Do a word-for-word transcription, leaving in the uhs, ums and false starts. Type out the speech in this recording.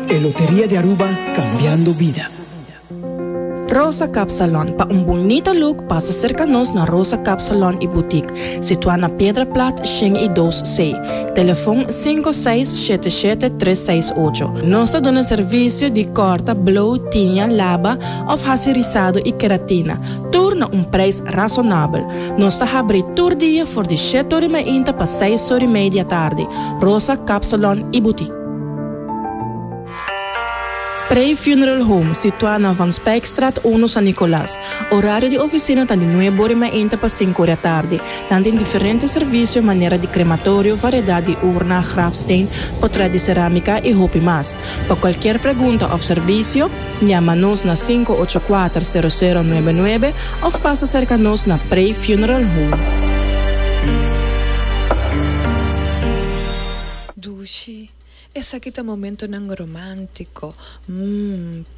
El Lotería de Aruba, cambiando vida. Rosa Cap Salon. Pa un bonito look, passa cerca-nos na Rosa Cap Salon e Boutique. Situada na Pedra Plat, Xing e dois C. Telefone cinco seis sete sete três seis oito. Nós damos serviço de corta, blow, tinha, laba, of racirizado e queratina. Tudo um preço razonável. Nós abrimos todo dia por de sete horas e meia para seis horas e meia da tarde. Rosa Cap Salon e Boutique. Prey Funeral Home, situada na Van Spijkstraat um, San Nicolás. Horário de oficina está de nove horas e meia para cinco horas da tarde. Tem diferentes serviços, maneira de crematório, variedade de urna, grafsteen, portrait de cerâmica e roupa mais. Para qualquer pergunta ou serviço, chama-nos na cinco oito quatro zero zero nove nove ou passa cerca-nos na Prey Funeral Home. Dushi. Esa kita momento ng romántico. Mmm,